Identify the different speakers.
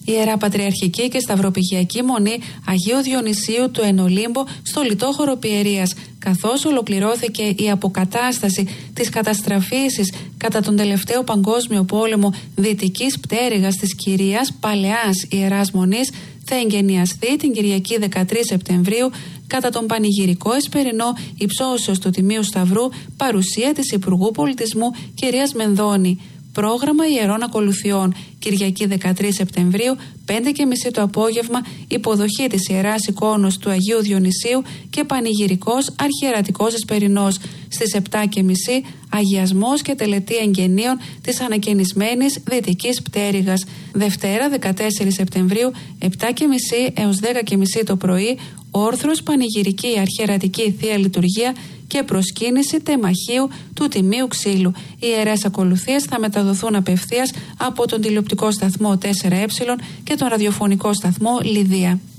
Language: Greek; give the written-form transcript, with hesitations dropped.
Speaker 1: Ιερά Πατριαρχική και Σταυροπηγιακή Μονή Αγίου Διονυσίου του Ενολύμπο στο Λιτόχωρο Πιερίας, καθώς ολοκληρώθηκε η αποκατάσταση της καταστραφήσης κατά τον τελευταίο Παγκόσμιο Πόλεμο δυτικής πτέρυγας της Κυρίας Παλαιάς Ιεράς Μονής, θα εγκαινιαστεί την Κυριακή 13 Σεπτεμβρίου κατά τον πανηγυρικό εσπερινό υψώσεως του Τιμίου Σταυρού, παρουσία της Υπουργού Πολιτισμού κυρίας Μενδώνη. Πρόγραμμα ιερών ακολουθιών. Κυριακή 13 Σεπτεμβρίου, 5:30 το απόγευμα, υποδοχή της Ιεράς Εικόνος του Αγίου Διονυσίου και πανηγυρικός αρχιερατικός εσπερινός. Στις 7:30 αγιασμός και τελετή εγγενείων της ανακαινισμένης Δυτικής Πτέρυγας. Δευτέρα 14 Σεπτεμβρίου, 7:30 έως 10:30 το πρωί, όρθρος πανηγυρική αρχιερατική Θεία Λειτουργία και προσκύνηση τεμαχίου του Τιμίου Ξύλου. Οι ιερές ακολουθίες θα μεταδοθούν απευθείας από τον τηλεοπτικό σταθμό 4Ε και τον ραδιοφωνικό σταθμό Λιδία.